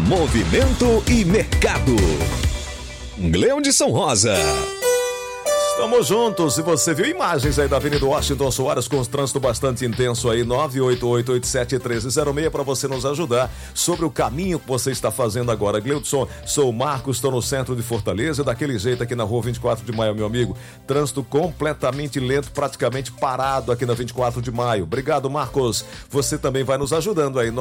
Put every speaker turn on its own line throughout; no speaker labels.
Movimento e mercado. Gleudson Rosa.
Estamos juntos. E você viu imagens aí da Avenida Washington Soares com trânsito bastante intenso aí, 988871306 para você nos ajudar sobre o caminho que você está fazendo agora. Gleudson, sou o Marcos, estou no centro de Fortaleza, daquele jeito aqui na rua 24 de maio, meu amigo. Trânsito completamente lento, praticamente parado aqui na 24 de maio. Obrigado, Marcos. Você também vai nos ajudando aí,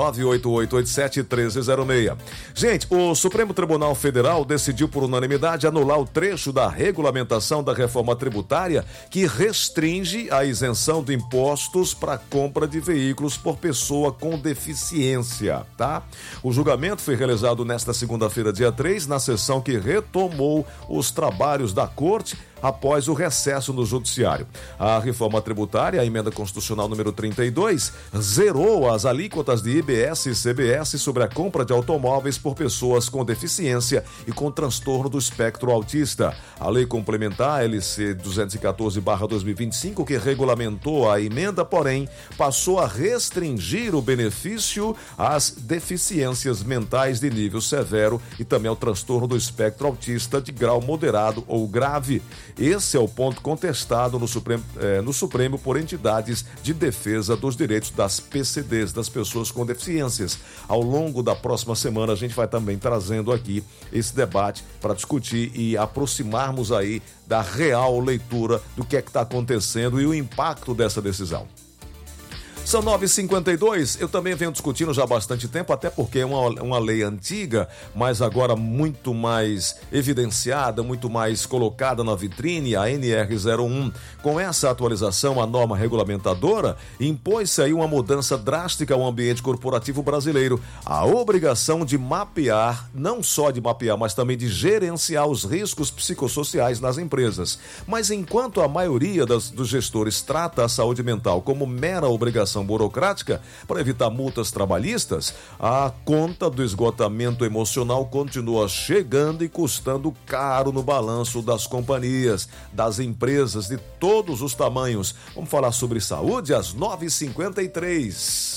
988871306. Gente, o Supremo Tribunal Federal decidiu por unanimidade anular o trecho da regulamentação da reforma tributária que restringe a isenção de impostos para compra de veículos por pessoa com deficiência, tá? O julgamento foi realizado nesta segunda-feira, dia 3, na sessão que retomou os trabalhos da Corte após o recesso no Judiciário. A reforma tributária, a emenda constitucional número 32, zerou as alíquotas de IBS e CBS sobre a compra de automóveis por pessoas com deficiência e com transtorno do espectro autista. A lei complementar LC 214/2025, que regulamentou a emenda, porém, passou a restringir o benefício às deficiências mentais de nível severo e também ao transtorno do espectro autista de grau moderado ou grave. Esse é o ponto contestado no Supremo por entidades de defesa dos direitos das PCDs, das pessoas com deficiências. Ao longo da próxima semana, a gente vai também trazendo aqui esse debate para discutir e aproximarmos aí da real leitura do que é que está acontecendo e o impacto dessa decisão. São 9h52, eu também venho discutindo já há bastante tempo, até porque é uma lei antiga, mas agora muito mais evidenciada, muito mais colocada na vitrine, a NR01. Com essa atualização, a norma regulamentadora impôs-se aí uma mudança drástica ao ambiente corporativo brasileiro. A obrigação de mapear, não só de mapear, mas também de gerenciar os riscos psicossociais nas empresas. Mas enquanto a maioria dos gestores trata a saúde mental como mera obrigação burocrática para evitar multas trabalhistas, a conta do esgotamento emocional continua chegando e custando caro no balanço das companhias, das empresas de todos os tamanhos. Vamos falar sobre saúde às 9h53.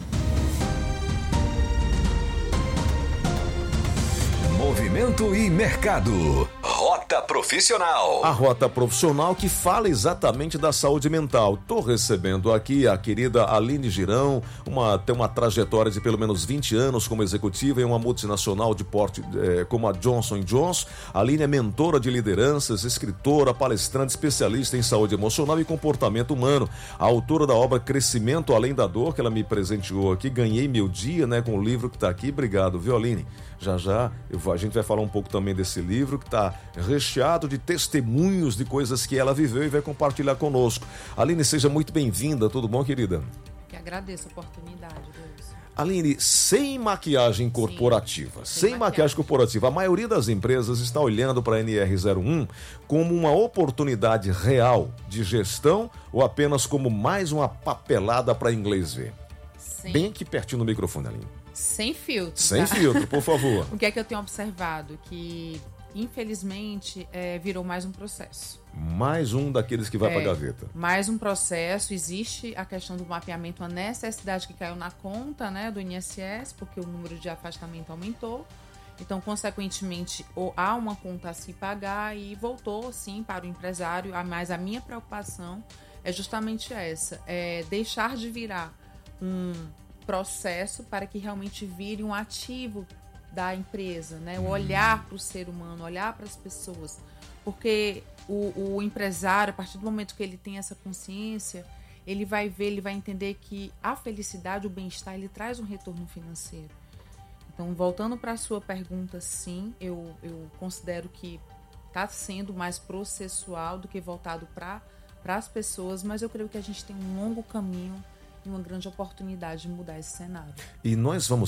Movimento e mercado. Rota Profissional.
A Rota Profissional que fala exatamente da saúde mental. Estou recebendo aqui a querida Aline Girão, tem uma trajetória de pelo menos 20 anos como executiva em uma multinacional de porte como a Johnson & Johnson. A Aline é mentora de lideranças, escritora, palestrante, especialista em saúde emocional e comportamento humano. A autora da obra Crescimento Além da Dor, que ela me presenteou aqui. Ganhei meu dia, com o livro que está aqui. Obrigado, viu, Aline? Já a gente vai falar um pouco também desse livro que está recheado de testemunhos de coisas que ela viveu e vai compartilhar conosco. Aline, seja muito bem-vinda. Tudo bom, querida?
Que agradeço a oportunidade, Deus.
Aline, sem maquiagem corporativa. Sem maquiagem corporativa. A maioria das empresas está olhando para a NR01 como uma oportunidade real de gestão ou apenas como mais uma papelada para inglês ver? Sim. Bem aqui pertinho no microfone, Aline.
Sem filtro.
Sem filtro, por favor.
O que é que eu tenho observado? Que, infelizmente, virou mais um processo.
Mais um daqueles que vai para a gaveta.
Mais um processo. Existe a questão do mapeamento, a necessidade que caiu na conta, do INSS, porque o número de afastamento aumentou. Então, consequentemente, há uma conta a se pagar e voltou, sim, para o empresário. Mas a minha preocupação é justamente essa. É deixar de virar um processo para que realmente vire um ativo da empresa, o olhar para o ser humano, olhar para as pessoas, porque o empresário, a partir do momento que ele tem essa consciência, ele vai ver, ele vai entender que a felicidade, o bem-estar, ele traz um retorno financeiro. Então, voltando para a sua pergunta, sim, eu considero que está sendo mais processual do que voltado para as pessoas, mas eu creio que a gente tem um longo caminho e uma grande oportunidade de mudar esse cenário.
E nós vamos